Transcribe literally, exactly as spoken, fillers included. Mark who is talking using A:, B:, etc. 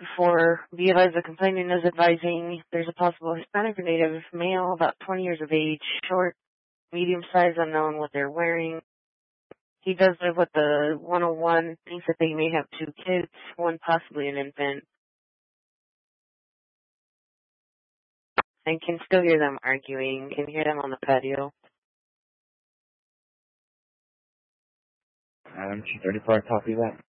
A: before, be advised the complainant is advising there's a possible Hispanic or Native male, about twenty years of age, short, medium size, unknown what they're wearing. He does live with the one oh one, thinks that they may have two kids, one possibly an infant, and can still hear them arguing, can hear them on the patio.
B: Adam two thirty-four, copy that.